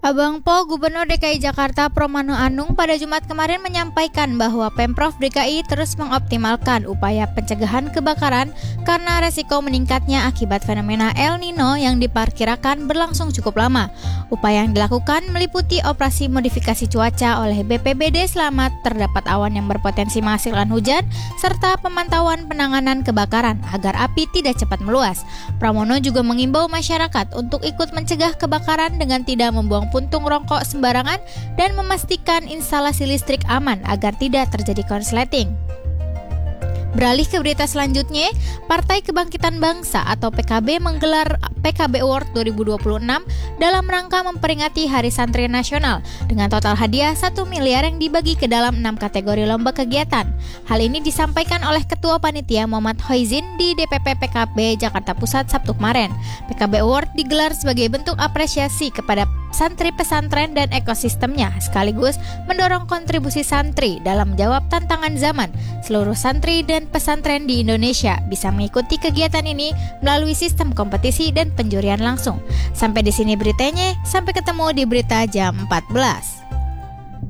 Abang Po, Gubernur DKI Jakarta Pramono Anung pada Jumat kemarin menyampaikan bahwa Pemprov DKI terus mengoptimalkan upaya pencegahan kebakaran karena resiko meningkatnya akibat fenomena El Nino yang diperkirakan berlangsung cukup lama. Upaya yang dilakukan meliputi operasi modifikasi cuaca oleh BPBD selama terdapat awan yang berpotensi menghasilkan hujan, serta pemantauan penanganan kebakaran agar api tidak cepat meluas. Pramono juga mengimbau masyarakat untuk ikut mencegah kebakaran dengan tidak membuang puntung rokok sembarangan dan memastikan instalasi listrik aman agar tidak terjadi konsleting. Beralih ke berita selanjutnya, Partai Kebangkitan Bangsa atau PKB menggelar PKB Award 2026 dalam rangka memperingati Hari Santri Nasional dengan total hadiah 1 miliar yang dibagi ke dalam 6 kategori lomba kegiatan. Hal ini disampaikan oleh Ketua Panitia Muhammad Hoizin di DPP PKB Jakarta Pusat Sabtu kemarin. PKB Award digelar sebagai bentuk apresiasi kepada santri pesantren dan ekosistemnya, sekaligus mendorong kontribusi santri dalam menjawab tantangan zaman. Seluruh santri dan pesantren di Indonesia bisa mengikuti kegiatan ini melalui sistem kompetisi dan penjurian langsung. Sampai di sini beritanya, sampai ketemu di berita jam 14.